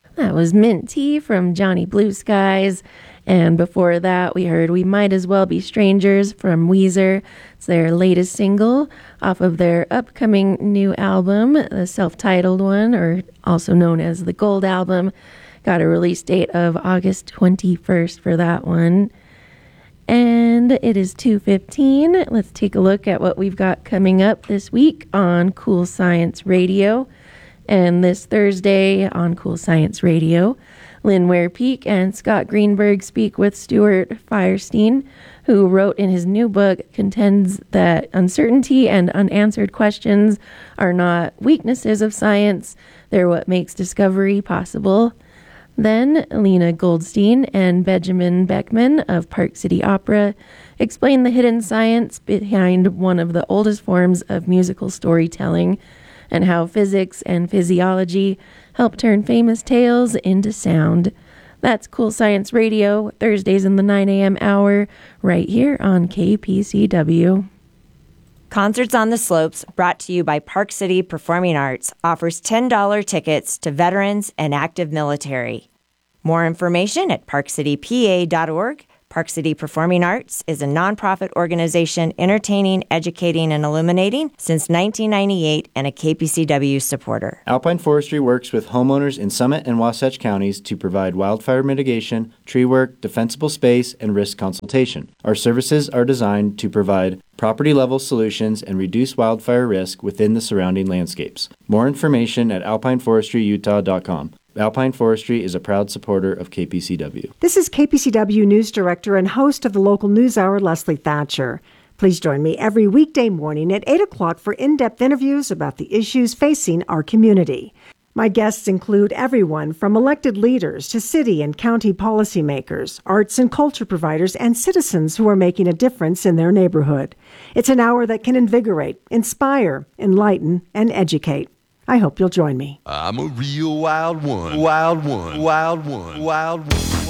That was Mint Tea from Johnny Blue Skies. And before that, we heard We Might As Well Be Strangers from Weezer. It's their latest single off of their upcoming new album, the self-titled one, or also known as the Gold Album. Got a release date of August 21st for that one. And it is 2:15. Let's take a look at what we've got coming up this week on Cool Science Radio. And this Thursday on Cool Science Radio, Lynn Ware-Peak and Scott Greenberg speak with Stuart Firestein, who wrote in his new book, contends that uncertainty and unanswered questions are not weaknesses of science, they're what makes discovery possible. Then Lena Goldstein and Benjamin Beckman of Park City Opera explain the hidden science behind one of the oldest forms of musical storytelling, and how physics and physiology help turn famous tales into sound. That's Cool Science Radio, Thursdays in the 9 a.m. hour, right here on KPCW. Concerts on the Slopes, brought to you by Park City Performing Arts, offers $10 tickets to veterans and active military. More information at parkcitypa.org. Park City Performing Arts is a nonprofit organization entertaining, educating, and illuminating since 1998 and a KPCW supporter. Alpine Forestry works with homeowners in Summit and Wasatch counties to provide wildfire mitigation, tree work, defensible space, and risk consultation. Our services are designed to provide property-level solutions and reduce wildfire risk within the surrounding landscapes. More information at alpineforestryutah.com. Alpine Forestry is a proud supporter of KPCW. This is KPCW News Director and host of the local news hour, Leslie Thatcher. Please join me every weekday morning at 8 o'clock for in-depth interviews about the issues facing our community. My guests include everyone from elected leaders to city and county policymakers, arts and culture providers, and citizens who are making a difference in their neighborhood. It's an hour that can invigorate, inspire, enlighten, and educate. I hope you'll join me. I'm a real wild one, wild one, wild one, wild one.